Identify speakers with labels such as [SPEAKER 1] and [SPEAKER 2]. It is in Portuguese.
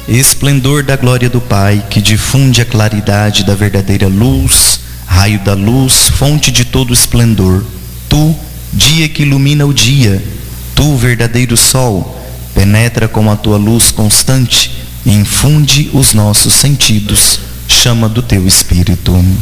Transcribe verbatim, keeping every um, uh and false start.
[SPEAKER 1] esplendor da glória do Pai, que difunde a claridade da verdadeira luz, raio da luz, fonte de todo esplendor. Tu, dia que ilumina o dia, tu, verdadeiro sol, penetra com a tua luz constante e infunde os nossos sentidos, chama do teu Espírito.